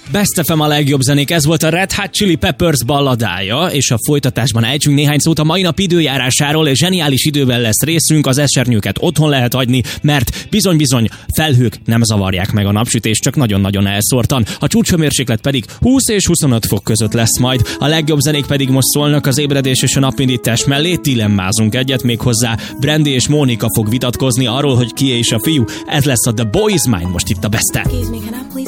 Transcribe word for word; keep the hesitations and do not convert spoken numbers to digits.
Best ef em a legjobb zenék, ez volt a Red Hot Chili Peppers balladája, és a folytatásban ejtsünk néhány szót a mai nap időjárásáról, és zseniális idővel lesz részünk, az esernyőket otthon lehet hagyni, mert bizony-bizony felhők nem zavarják meg a napsütést, csak nagyon-nagyon elszórtan. A csúcshőmérséklet pedig húsz és huszonöt fok között lesz majd, a legjobb zenék pedig most szólnak az ébredés és a napindítás mellé, dilemmázunk egyet, még hozzá Brandy és Mónika fog vitatkozni arról, hogy ki és a fiú. Ez lesz a The Boy Is Mine most itt a Besten.